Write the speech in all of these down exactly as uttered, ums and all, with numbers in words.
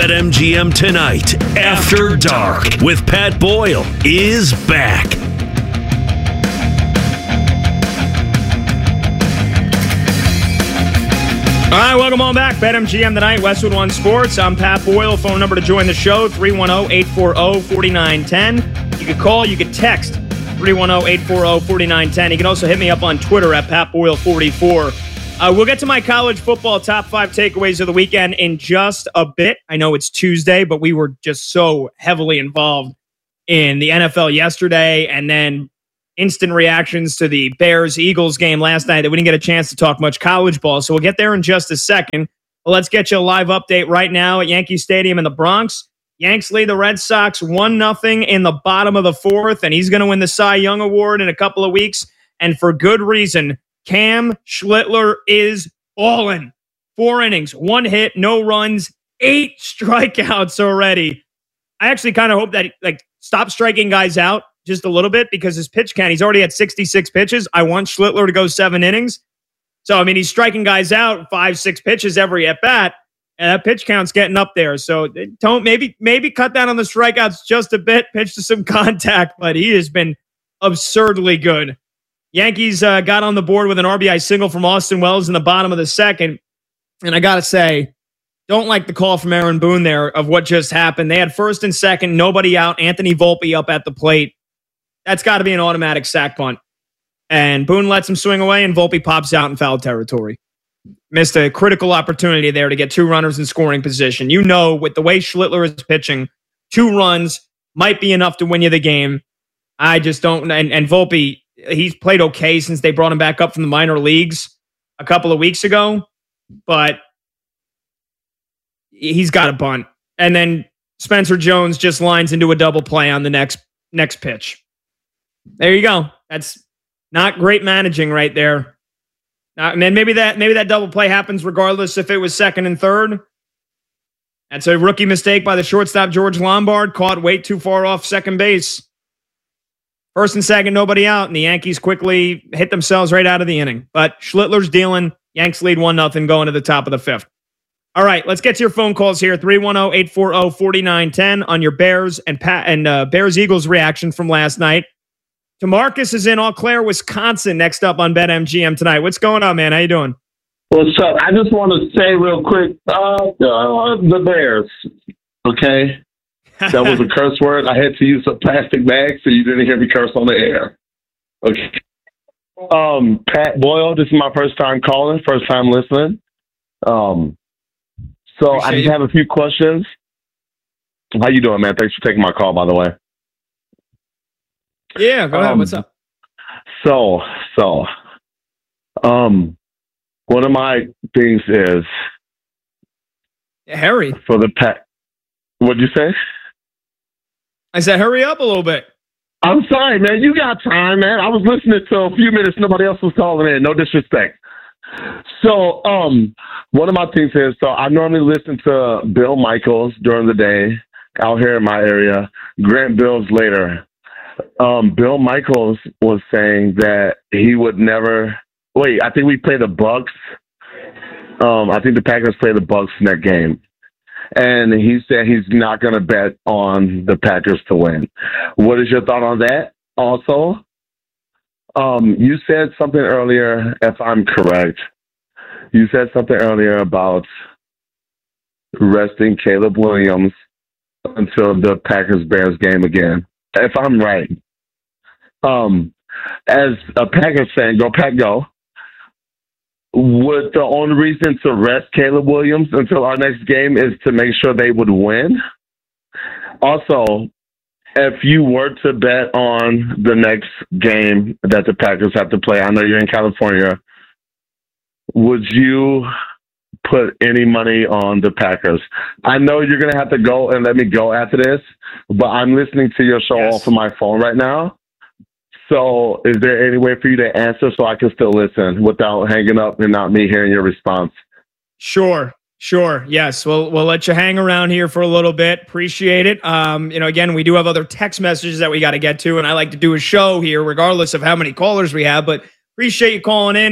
BetMGM Tonight After Dark with Pat Boyle is back. All right, welcome on back. BetMGM Tonight, Westwood One Sports. I'm Pat Boyle. Phone number to join the show, three one zero, eight four zero, four nine one zero. You can call, you can text, three one zero, eight four zero, four nine one zero. You can also hit me up on Twitter at Pat Boyle forty-four. Uh, we'll get to my college football top five takeaways of the weekend in just a bit. I know it's Tuesday, but we were just so heavily involved in the N F L yesterday and then instant reactions to the Bears-Eagles game last night that we didn't get a chance to talk much college ball. So we'll get there in just a second. But let's get you a live update right now at Yankee Stadium in the Bronx. Yanks lead the Red Sox one nothing in the bottom of the fourth, and he's going to win the Cy Young Award in a couple of weeks, and for good reason. Cam Schlittler is balling. Four innings, one hit, no runs, eight strikeouts already. I actually kind of hope that like stop striking guys out just a little bit because his pitch count, he's already at sixty-six pitches. I want Schlittler to go seven innings. So, I mean, he's striking guys out five, six pitches every at bat, and that pitch count's getting up there. So don't maybe maybe cut down on the strikeouts just a bit, pitch to some contact, but he has been absurdly good. Yankees uh, got on the board with an R B I single from Austin Wells in the bottom of the second. And I got to say, don't like the call from Aaron Boone there of what just happened. They had first and second, nobody out, Anthony Volpe up at the plate. That's got to be an automatic sack punt. And Boone lets him swing away, and Volpe pops out in foul territory. Missed a critical opportunity there to get two runners in scoring position. You know, with the way Schlittler is pitching, two runs might be enough to win you the game. I just don't. And, and Volpe, he's played okay since they brought him back up from the minor leagues a couple of weeks ago, but he's got a bunt. And then Spencer Jones just lines into a double play on the next next pitch. There you go. That's not great managing right there. Uh, and then maybe that maybe that double play happens regardless if it was second and third. That's a rookie mistake by the shortstop George Lombard, caught way too far off second base. First and second, nobody out, and the Yankees quickly hit themselves right out of the inning. But Schlittler's dealing. Yanks lead one nothing going to the top of the fifth. All right, let's get to your phone calls here. three one zero, eight four zero, four nine one zero on your Bears and Pat and uh, Bears-Eagles reaction from last night. DeMarcus is in Eau Claire, Wisconsin, next up on BetMGM Tonight. What's going on, man? How you doing? What's up? I just want to say real quick, uh, uh, the Bears, okay? That was a curse word. I had to use a plastic bag so you didn't hear me curse on the air. Okay. Um, Pat Boyle, this is my first time calling, first time listening. Um, so Appreciate I just you. have a few questions. How you doing, man? Thanks for taking my call, by the way. Yeah, go ahead. Um, What's up? So, so, um, one of my things is yeah, hurry for the Pat. What'd you say? I said, hurry up a little bit. I'm sorry, man. You got time, man. I was listening to a few minutes. Nobody else was calling in. No disrespect. So, um, one of my things is, so I normally listen to Bill Michaels during the day out here in my area. Grant Bills later. Um, Bill Michaels was saying that he would never. Wait, I think we play the Bucks. Um, I think the Packers play the Bucks in that game. And he said he's not going to bet on the Packers to win. What is your thought on that? Also, um, you said something earlier, if I'm correct, you said something earlier about resting Caleb Williams until the Packers-Bears game again. If I'm right, um, as a Packers fan, go Pack go, would the only reason to rest Caleb Williams until our next game is to make sure they would win? Also, if you were to bet on the next game that the Packers have to play, I know you're in California, would you put any money on the Packers? I know you're going to have to go and let me go after this, but I'm listening to your show yes. off of my phone right now. So is there any way for you to answer so I can still listen without hanging up and not me hearing your response? Sure. Sure. Yes. We'll, we'll let you hang around here for a little bit. Appreciate it. Um, you know, again, we do have other text messages that we got to get to, and I like to do a show here regardless of how many callers we have, but appreciate you calling in.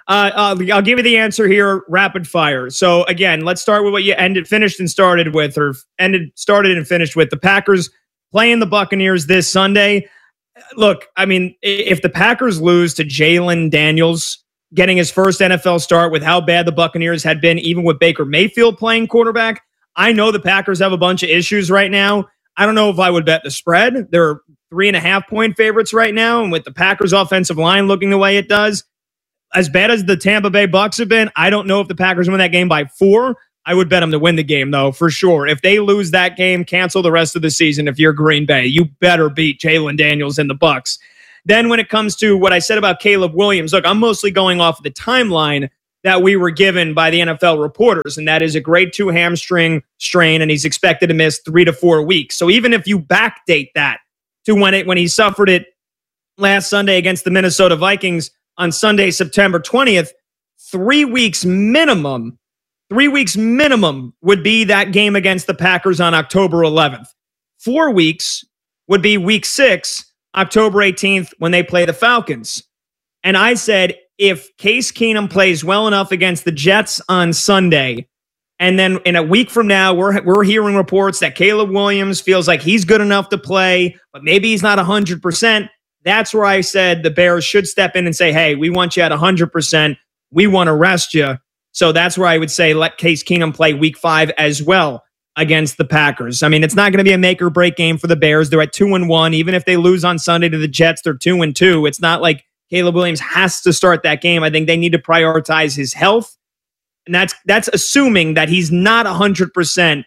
Uh, uh, I'll give you the answer here, rapid fire. So again, let's start with what you ended, finished, and started with, or ended, started, and finished with. The Packers playing the Buccaneers this Sunday. Look, I mean, if the Packers lose to Jalen Daniels, getting his first N F L start with how bad the Buccaneers had been, even with Baker Mayfield playing quarterback, I know the Packers have a bunch of issues right now. I don't know if I would bet the spread. They're three and a half point favorites right now, and with the Packers offensive line looking the way it does, as bad as the Tampa Bay Bucks have been, I don't know if the Packers win that game by four. I would bet them to win the game, though, for sure. If they lose that game, cancel the rest of the season. If you're Green Bay, you better beat Jalen Daniels and the Bucks. Then when it comes to what I said about Caleb Williams, look, I'm mostly going off the timeline that we were given by the N F L reporters, and that is a grade two hamstring strain, and he's expected to miss three to four weeks. So even if you backdate that to when it when he suffered it last Sunday against the Minnesota Vikings, on Sunday, September twentieth, three weeks minimum, three weeks minimum would be that game against the Packers on October eleventh. Four weeks would be week six, October eighteenth, when they play the Falcons. And I said, if Case Keenum plays well enough against the Jets on Sunday, and then in a week from now, we're, we're hearing reports that Caleb Williams feels like he's good enough to play, but maybe he's not one hundred percent. That's where I said the Bears should step in and say, hey, we want you at one hundred percent. We want to rest you. So that's where I would say let Case Keenum play week five as well against the Packers. I mean, it's not going to be a make or break game for the Bears. They're at two and one. Even if they lose on Sunday to the Jets, they're two and two. It's not like Caleb Williams has to start that game. I think they need to prioritize his health. And that's that's assuming that he's not one hundred percent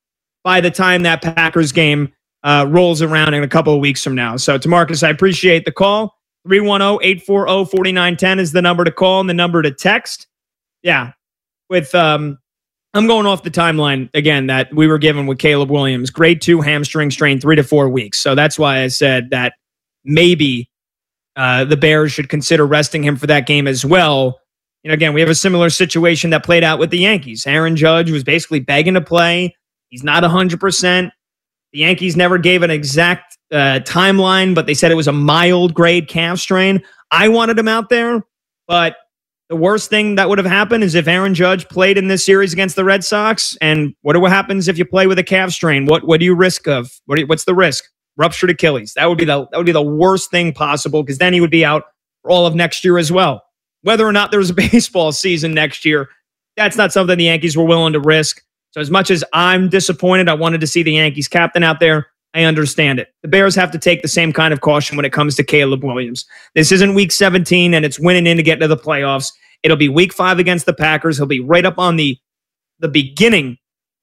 by the time that Packers game Uh, rolls around in a couple of weeks from now. So, Tamarcus, I appreciate the call. three one zero, eight four zero, four nine one zero is the number to call and the number to text. Yeah. With, um, I'm going off the timeline again that we were given with Caleb Williams. Grade two hamstring strain, three to four weeks. So that's why I said that maybe uh, the Bears should consider resting him for that game as well. You know, again, we have a similar situation that played out with the Yankees. Aaron Judge was basically begging to play. He's not one hundred percent. The Yankees never gave an exact uh, timeline, but they said it was a mild grade calf strain. I wanted him out there, but the worst thing that would have happened is if Aaron Judge played in this series against the Red Sox. And what what happens if you play with a calf strain? What what do you risk of? What do you, what's the risk? Ruptured Achilles. That would be the that would be the worst thing possible, because then he would be out for all of next year as well. Whether or not there was a baseball season next year, that's not something the Yankees were willing to risk. So as much as I'm disappointed, I wanted to see the Yankees captain out there, I understand it. The Bears have to take the same kind of caution when it comes to Caleb Williams. This isn't week seventeen, and it's winning in to get to the playoffs. It'll be week five against the Packers. He'll be right up on the, the beginning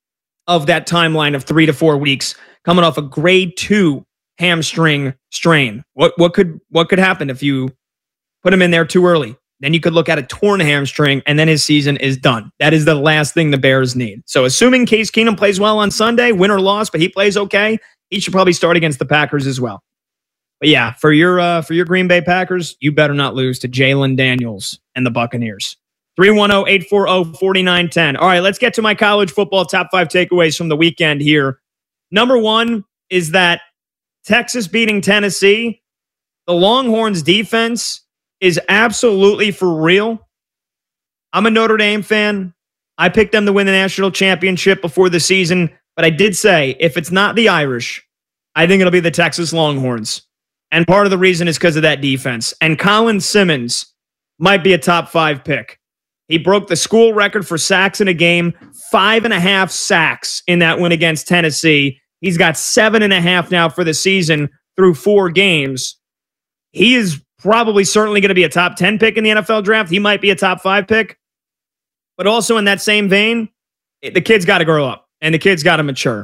of that timeline of three to four weeks, coming off a grade two hamstring strain. What what could what could happen if you put him in there too early? Then you could look at a torn hamstring, and then his season is done. That is the last thing the Bears need. So assuming Case Keenum plays well on Sunday, win or loss, but he plays okay, he should probably start against the Packers as well. But yeah, for your uh, for your Green Bay Packers, you better not lose to Jalen Daniels and the Buccaneers. three one zero, eight four zero, four nine one zero. All right, let's get to my college football top five takeaways from the weekend here. Number one is that Texas beating Tennessee, the Longhorns defense is absolutely for real. I'm a Notre Dame fan. I picked them to win the national championship before the season, but I did say if it's not the Irish, I think it'll be the Texas Longhorns. And part of the reason is because of that defense. And Colin Simmons might be a top five pick. He broke the school record for sacks in a game, five and a half sacks in that win against Tennessee. He's got seven and a half now for the season through four games. He is probably certainly going to be a top ten pick in the N F L draft. He might be a top five pick. But also in that same vein, the kid's got to grow up and the kid's got to mature.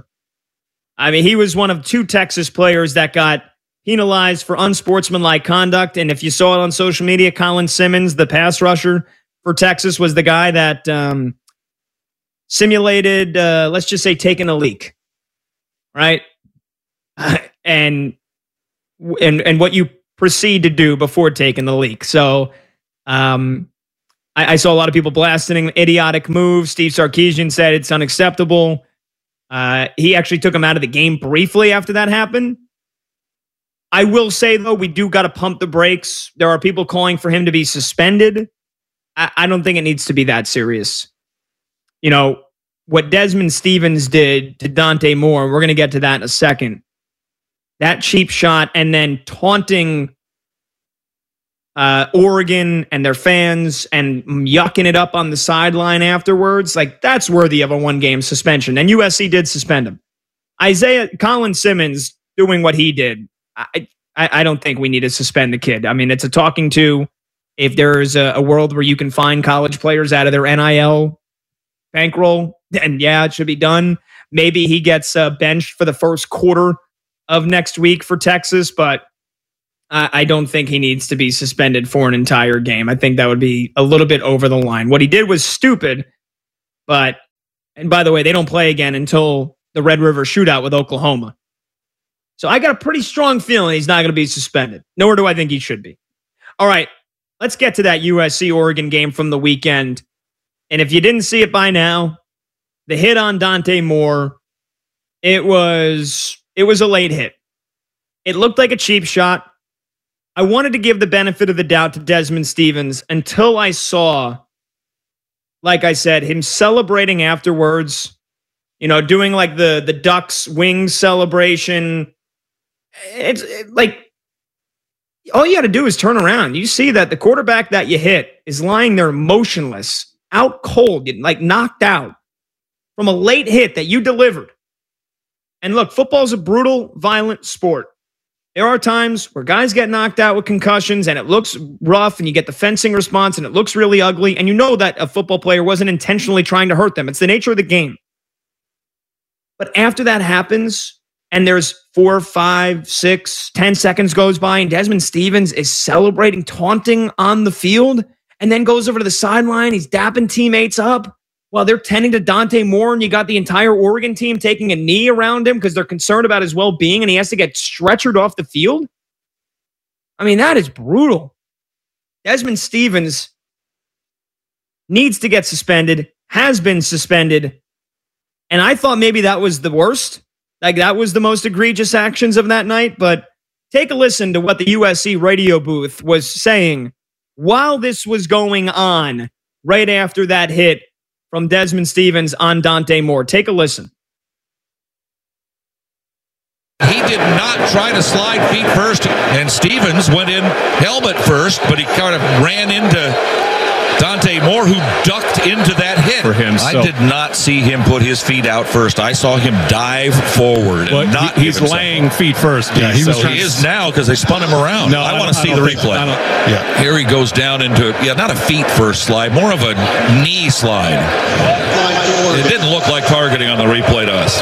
I mean, he was one of two Texas players that got penalized for unsportsmanlike conduct. And if you saw it on social media, Colin Simmons, the pass rusher for Texas, was the guy that um, simulated, uh, let's just say, taking a leak. Right? and, and, and what you proceed to do before taking the leak. So um, I, I saw a lot of people blasting idiotic moves. Steve Sarkisian said it's unacceptable. Uh, he actually took him out of the game briefly after that happened. I will say, though, we do got to pump the brakes. There are people calling for him to be suspended. I, I don't think it needs to be that serious. You know, what Desmond Stevens did to Dante Moore, we're going to get to that in a second. That cheap shot and then taunting uh, Oregon and their fans and yucking it up on the sideline afterwards, like that's worthy of a one-game suspension. And U S C did suspend him. Isaiah Colin Simmons doing what he did, I, I, I don't think we need to suspend the kid. I mean, it's a talking to. If there's a, a world where you can find college players out of their N I L bankroll, then yeah, it should be done. Maybe he gets uh, benched for the first quarter of next week for Texas, but I, I don't think he needs to be suspended for an entire game. I think that would be a little bit over the line. What he did was stupid, but, and by the way, they don't play again until the Red River Shootout with Oklahoma. So I got a pretty strong feeling he's not going to be suspended. Nor do I think he should be. All right, let's get to that U S C-Oregon game from the weekend. And if you didn't see it by now, the hit on Dante Moore, it was it was a late hit. It looked like a cheap shot. I wanted to give the benefit of the doubt to Desmond Stevens until I saw, like I said, him celebrating afterwards, you know, doing like the, the Ducks wings celebration. It's it, like, all you got to do is turn around. You see that the quarterback that you hit is lying there motionless, out cold, like knocked out from a late hit that you delivered. And look, football is a brutal, violent sport. There are times where guys get knocked out with concussions and it looks rough and you get the fencing response and it looks really ugly. And you know that a football player wasn't intentionally trying to hurt them. It's the nature of the game. But after that happens and there's four, five, six, ten seconds goes by and Desmond Stevens is celebrating, taunting on the field and then goes over to the sideline. He's dapping teammates up while they're tending to Dante Moore, and you got the entire Oregon team taking a knee around him because they're concerned about his well-being and he has to get stretchered off the field. I mean, that is brutal. Desmond Stevens needs to get suspended, has been suspended, and I thought maybe that was the worst. Like, that was the most egregious actions of that night, but take a listen to what the U S C radio booth was saying while this was going on right after that hit from Desmond Stevens on Dante Moore. Take a listen. He did not try to slide feet first, and Stevens went in helmet first, but he kind of ran into Dante Moore, who ducked into that hit. For him, I so. did not see him put his feet out first. I saw him dive forward. Well, and not he, he's laying up. feet first. Yeah, he, so was he is now because they spun him around. No, I, I want to see the think, replay. yeah. Here he goes down into, yeah, not a feet first slide, more of a knee slide. It didn't look like targeting on the replay to us.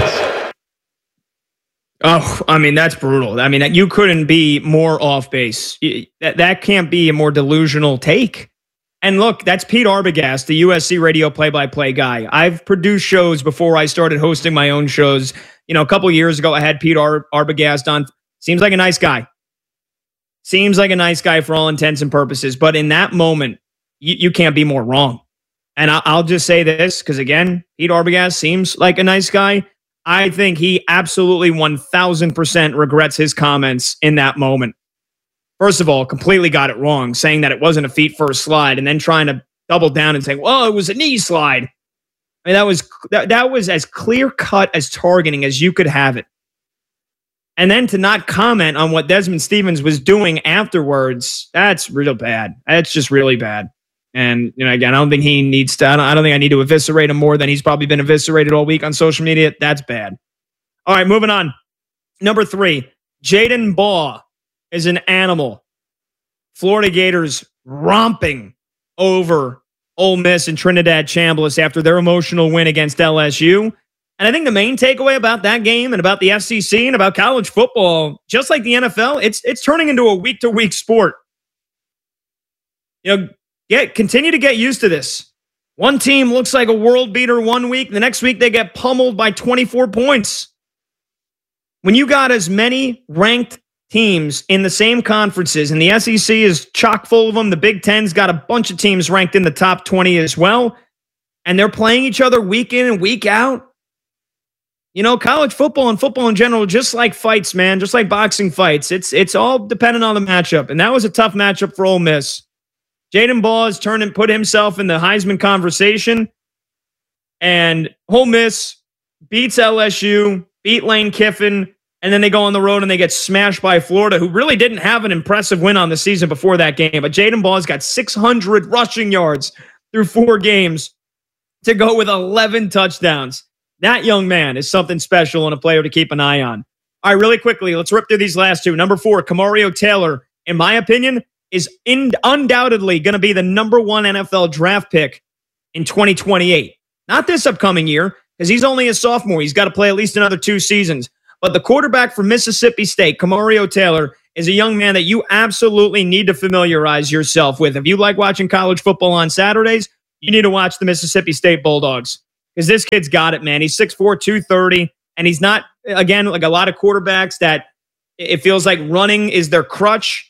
Oh, I mean, that's brutal. I mean, you couldn't be more off base. That, that can't be a more delusional take. And look, that's Pete Arbogast, the U S C radio play-by-play guy. I've produced shows before I started hosting my own shows. You know, a couple years ago, I had Pete Ar- Arbogast on. Seems like a nice guy. Seems like a nice guy for all intents and purposes. But in that moment, you, you can't be more wrong. And I- I'll just say this, because again, Pete Arbogast seems like a nice guy. I think he absolutely one thousand percent regrets his comments in that moment. First of all, completely got it wrong, saying that it wasn't a feet first slide, and then trying to double down and saying, well, it was a knee slide. I mean, that was that, that was as clear cut as targeting as you could have it. And then to not comment on what Desmond Stevens was doing afterwards, that's real bad. That's just really bad. And, you know, again, I don't think he needs to, I don't, I don't think I need to eviscerate him more than he's probably been eviscerated all week on social media. That's bad. All right, moving on. Number three, Jaden Baugh is an animal. Florida Gators romping over Ole Miss and Trinidad Chambliss after their emotional win against L S U. And I think the main takeaway about that game and about the S E C and about college football, just like the N F L, it's it's turning into a week-to-week sport. You know, get continue to get used to this. One team looks like a world beater one week, the next week they get pummeled by twenty-four points. When you got as many ranked teams in the same conferences, and the S E C is chock full of them, the Big Ten's got a bunch of teams ranked in the top twenty as well, and they're playing each other week in and week out. You know, college football and football in general, just like fights, man, just like boxing fights, it's it's all dependent on the matchup, and that was a tough matchup for Ole Miss. Jaden Ball has turned and put himself in the Heisman conversation. And Ole Miss beats L S U, beat Lane Kiffin, and then they go on the road and they get smashed by Florida, who really didn't have an impressive win on the season before that game. But Jaden Ball has got six hundred rushing yards through four games to go with eleven touchdowns. That young man is something special and a player to keep an eye on. All right, really quickly, let's rip through these last two. Number four, Kamario Taylor, in my opinion, is in, undoubtedly going to be the number one N F L draft pick in twenty twenty-eight. Not this upcoming year, because he's only a sophomore. He's got to play at least another two seasons. But the quarterback from Mississippi State, Kamario Taylor, is a young man that you absolutely need to familiarize yourself with. If you like watching college football on Saturdays, you need to watch the Mississippi State Bulldogs, because this kid's got it, man. He's six four, two thirty, and he's not, again, like a lot of quarterbacks that it feels like running is their crutch.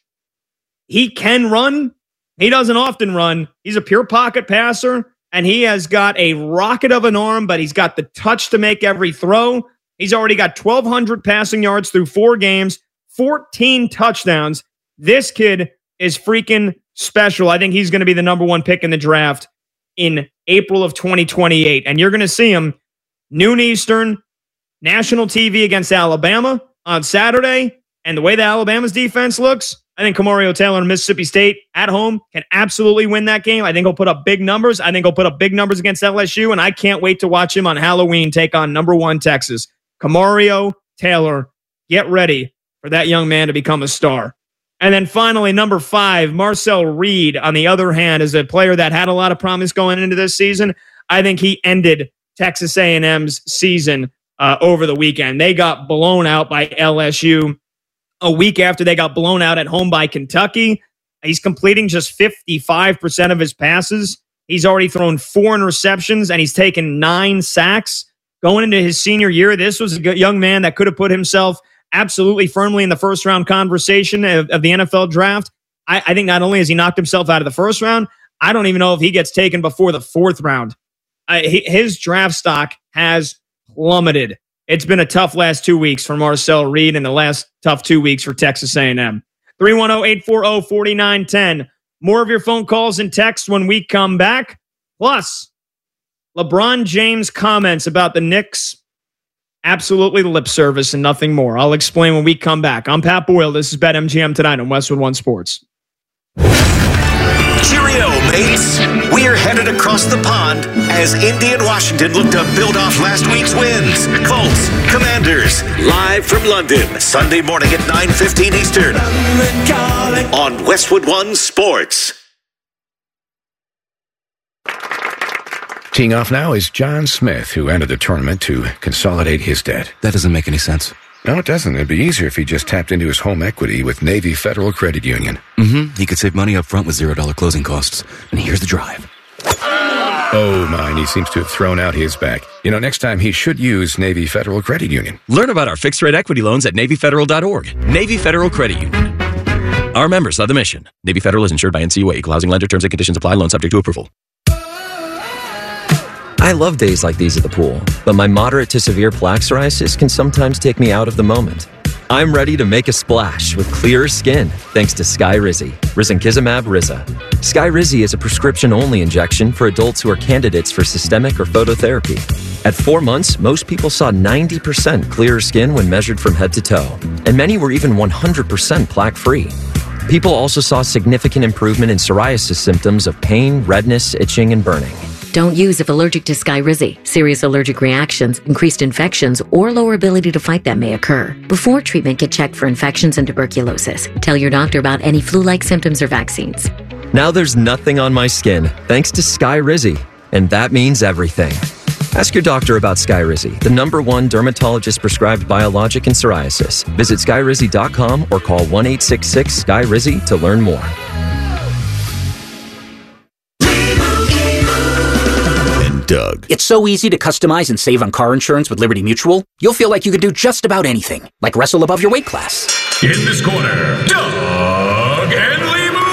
He can run. He doesn't often run. He's a pure pocket passer, and he has got a rocket of an arm, but he's got the touch to make every throw. He's already got twelve hundred passing yards through four games, fourteen touchdowns. This kid is freaking special. I think he's going to be the number one pick in the draft in April of twenty twenty-eight. And you're going to see him noon Eastern, national T V against Alabama on Saturday. And the way that Alabama's defense looks, I think Kamario Taylor and Mississippi State at home can absolutely win that game. I think he'll put up big numbers. I think he'll put up big numbers against L S U, and I can't wait to watch him on Halloween take on number one Texas. Kamario Taylor, get ready for that young man to become a star. And then finally, number five, Marcel Reed, on the other hand, is a player that had a lot of promise going into this season. I think he ended Texas A and M's season uh, over the weekend. They got blown out by L S U a week after they got blown out at home by Kentucky. He's completing just fifty-five percent of his passes. He's already thrown four interceptions, and he's taken nine sacks. Going into his senior year, this was a young man that could have put himself absolutely firmly in the first round conversation of, of the N F L draft. I, I think not only has he knocked himself out of the first round, I don't even know if he gets taken before the fourth round. Uh, he, his draft stock has plummeted. It's been a tough last two weeks for Marcel Reed and the last tough two weeks for Texas A and M. three one zero, eight four zero, four nine one zero. More of your phone calls and texts when we come back. Plus, LeBron James comments about the Knicks. Absolutely lip service and nothing more. I'll explain when we come back. I'm Pat Boyle. This is BetMGM Tonight on Westwood One Sports. Cheerio, mates. We're headed across the pond as Indy and Washington look to build off last week's wins. Colts, Commanders, live from London, Sunday morning at nine fifteen Eastern on Westwood One Sports. Teeing off now is John Smith, who entered the tournament to consolidate his debt. That doesn't make any sense. No, it doesn't. It'd be easier if he just tapped into his home equity with Navy Federal Credit Union. Mm-hmm. He could save money up front with zero dollar closing costs. And here's the drive. Oh, mine. He seems to have thrown out his back. You know, next time he should use Navy Federal Credit Union. Learn about our fixed-rate equity loans at Navy Federal dot org. Navy Federal Credit Union. Our members love the mission. Navy Federal is insured by N C U A. Equal housing lender. Terms and conditions apply. Loan subject to approval. I love days like these at the pool, but my moderate to severe plaque psoriasis can sometimes take me out of the moment. I'm ready to make a splash with clearer skin thanks to Skyrizi, risankizumab Riza. Skyrizi is a prescription-only injection for adults who are candidates for systemic or phototherapy. At four months, most people saw ninety percent clearer skin when measured from head to toe, and many were even one hundred percent plaque-free. People also saw significant improvement in psoriasis symptoms of pain, redness, itching, and burning. Don't use if allergic to Skyrizi. Serious allergic reactions, increased infections, or lower ability to fight them may occur. Before treatment, get checked for infections and tuberculosis. Tell your doctor about any flu-like symptoms or vaccines. Now there's nothing on my skin thanks to Skyrizi, and that means everything. Ask your doctor about Skyrizi, the number one dermatologist-prescribed biologic in psoriasis. Visit Skyrizi dot com or call one eight six six, S K Y R I Z I to learn more. Doug. It's so easy to customize and save on car insurance with Liberty Mutual. You'll feel like you could do just about anything, like wrestle above your weight class. In this corner, Doug and Limu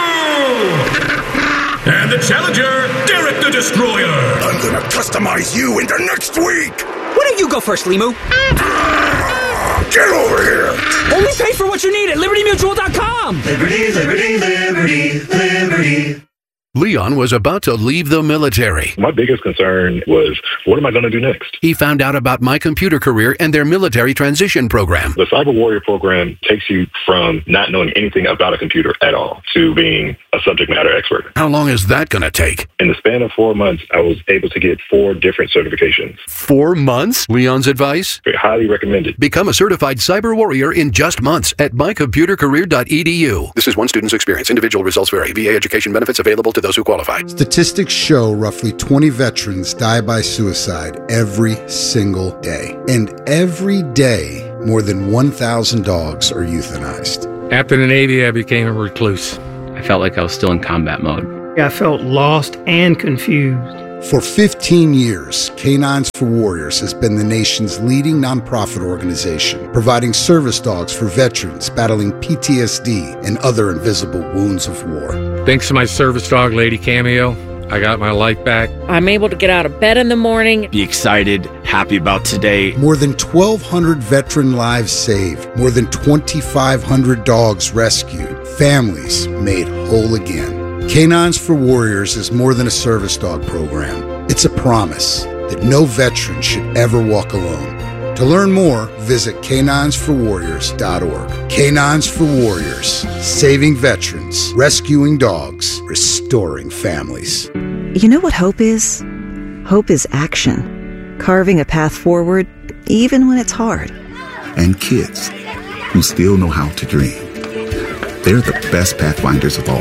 Limu. And the challenger, Derek the Destroyer. I'm gonna customize you into next week. Why don't you go first, Limu? Get over here! Only pay for what you need at Liberty Mutual dot com! Liberty, liberty, liberty, liberty. Leon was about to leave the military. My biggest concern was, what am I going to do next? He found out about My Computer Career and their military transition program. The Cyber Warrior program takes you from not knowing anything about a computer at all to being a subject matter expert. How long is that going to take? In the span of four months, I was able to get four different certifications. Four months? Leon's advice? Highly recommended. Become a certified cyber warrior in just months at my computer career dot e d u. This is one student's experience. Individual results vary. V A education benefits available to those who qualify. Statistics show roughly twenty veterans die by suicide every single day. And every day, more than one thousand dogs are euthanized. After the Navy, I became a recluse. I felt like I was still in combat mode. I felt lost and confused. For fifteen years, Canines for Warriors has been the nation's leading nonprofit organization, providing service dogs for veterans battling P T S D and other invisible wounds of war. Thanks to my service dog, Lady Cameo, I got my life back. I'm able to get out of bed in the morning. Be excited, happy about today. More than twelve hundred veteran lives saved, more than twenty-five hundred dogs rescued, families made whole again. Canines for Warriors is more than a service dog program. It's a promise that no veteran should ever walk alone. To learn more, visit canines for warriors dot org. Canines for Warriors, saving veterans, rescuing dogs, restoring families. You know what hope is? Hope is action. Carving a path forward, even when it's hard. And kids who still know how to dream. They're the best pathfinders of all.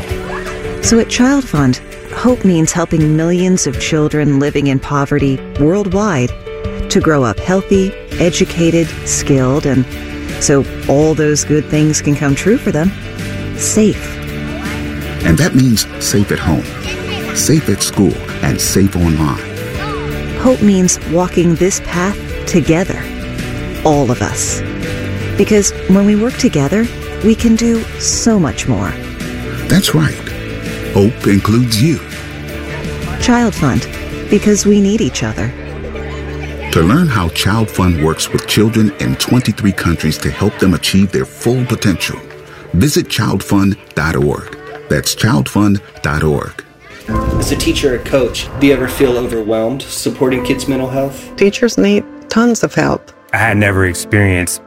So at Child Fund, hope means helping millions of children living in poverty worldwide to grow up healthy, educated, skilled, and so all those good things can come true for them, safe. And that means safe at home, safe at school, and safe online. Hope means walking this path together, all of us. Because when we work together, we can do so much more. That's right. Hope includes you. Child Fund, because we need each other. To learn how Child Fund works with children in twenty-three countries to help them achieve their full potential, visit child fund dot org. That's child fund dot org. As a teacher or coach, do you ever feel overwhelmed supporting kids' mental health? Teachers need tons of help. I had never experienced